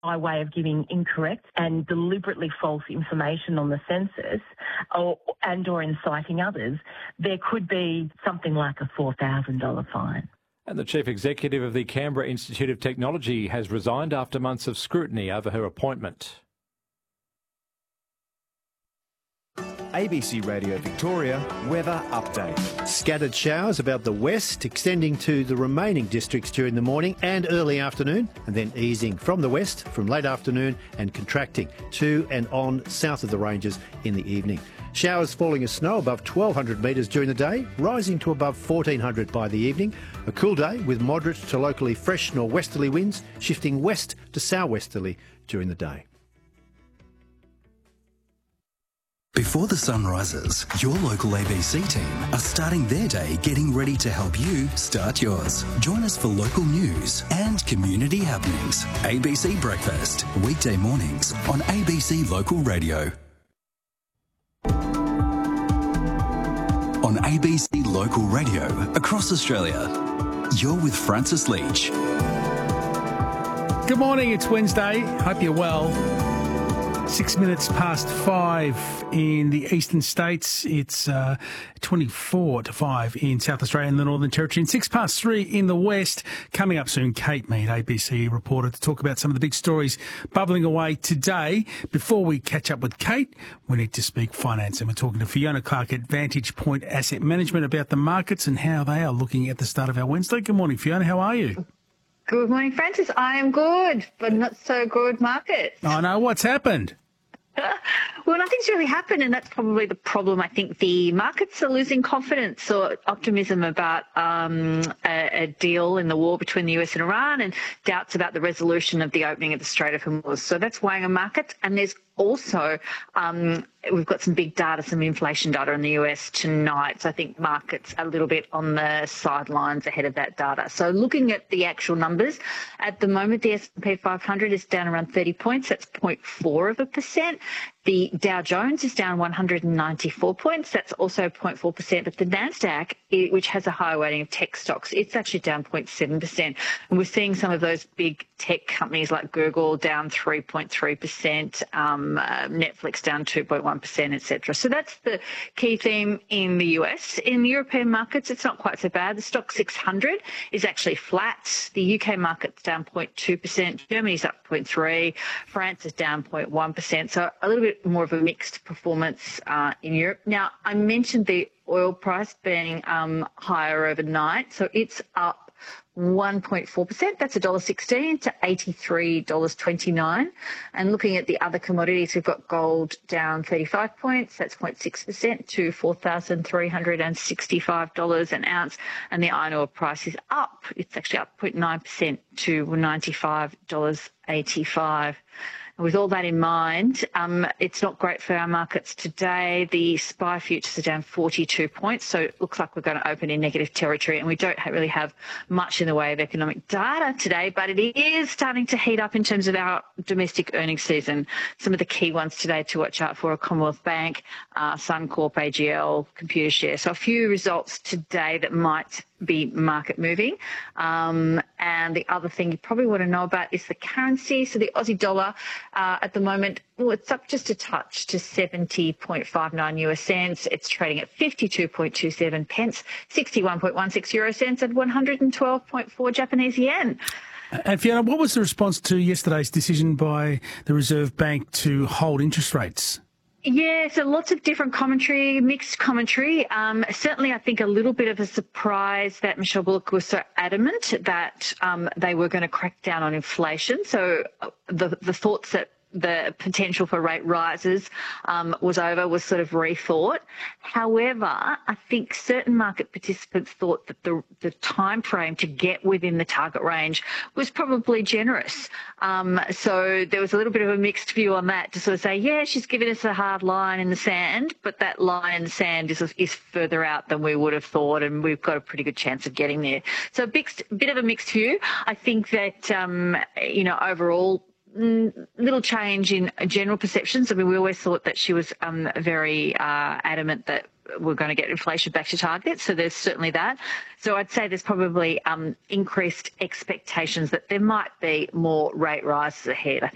by way of giving incorrect and deliberately false information on the census or inciting others, there could be something like a $4,000 fine. And the Chief Executive of the Canberra Institute of Technology has resigned after months of scrutiny over her appointment. ABC Radio Victoria weather update. Scattered showers about the west, extending to the remaining districts during the morning and early afternoon, and then easing from the west from late afternoon and contracting to and on south of the ranges in the evening. Showers falling as snow above 1,200 metres during the day, rising to above 1,400 by the evening. A cool day with moderate to locally fresh nor'westerly winds, shifting west to sou'westerly during the day. Before the sun rises, your local ABC team are starting their day getting ready to help you start yours. Join us for local news and community happenings. ABC Breakfast, weekday mornings on ABC Local Radio. On ABC Local Radio across Australia, you're with Francis Leach. Good morning, it's Wednesday. Hope you're well. 6 minutes past 5 in the eastern states. It's 24 to 5 in South Australia and the Northern Territory. And 6 past 3 in the west. Coming up soon, Kate Mead, ABC reporter, to talk about some of the big stories bubbling away today. Before we catch up with Kate, we need to speak finance. And we're talking to Fiona Clark at Vantage Point Asset Management about the markets and how they are looking at the start of our Wednesday. Good morning, Fiona. How are you? Good morning, Francis. I am good, but not so good markets. I know. What's happened? Well, nothing's really happened, and that's probably the problem. I think the markets are losing confidence or optimism about a deal in the war between the US and Iran, and doubts about the resolution of the opening of the Strait of Hormuz. So that's weighing on markets. And there's also we've got some big data, some inflation data in the US tonight. So I think markets are a little bit on the sidelines ahead of that data. So looking at the actual numbers, at the moment the S&P 500 is down around 30 points. That's 0.4%. The Dow Jones is down 194 points. That's also 0.4%. But the NASDAQ, which has a higher weighting of tech stocks, it's actually down 0.7%. And we're seeing some of those big tech companies like Google down 3.3%, Netflix down 2.1%, etc. So that's the key theme in the US. In the European markets, it's not quite so bad. The stock 600 is actually flat. The UK market's down 0.2%. Germany's up 0.3%. France is down 0.1%. So a little bit more of a mixed performance in Europe. Now, I mentioned the oil price being higher overnight. So it's up 1.4%. That's $1.16 to $83.29. And looking at the other commodities, we've got gold down 35 points. That's 0.6% to $4,365 an ounce. And the iron ore price is up. It's actually up 0.9% to $95.85. With all that in mind, it's not great for our markets today. The SPI futures are down 42 points, so it looks like we're going to open in negative territory, and we don't really have much in the way of economic data today, but it is starting to heat up in terms of our domestic earnings season. Some of the key ones today to watch out for are Commonwealth Bank, Suncorp, AGL, Computershare. So a few results today that might be market moving. And the other thing you probably want to know about is the currency. So the Aussie dollar at the moment, well, it's up just a touch to 70.59 US cents. It's trading at 52.27 pence, 61.16 euro cents, and 112.4 Japanese yen. And Fiona, what was the response to yesterday's decision by the Reserve Bank to hold interest rates? Yeah, so lots of different commentary, mixed commentary. Certainly, I think a little bit of a surprise that Michelle Bullock was so adamant that they were going to crack down on inflation. So the thoughts that the potential for rate rises was sort of rethought. However, I think certain market participants thought that the time frame to get within the target range was probably generous. So there was a little bit of a mixed view on that, to sort of say, yeah, she's given us a hard line in the sand, but that line in the sand is further out than we would have thought, and we've got a pretty good chance of getting there. So a bit of a mixed view. I think that, overall, little change in general perceptions. I mean, we always thought that she was very adamant that we're going to get inflation back to target. So there's certainly that. So I'd say there's probably increased expectations that there might be more rate rises ahead. I think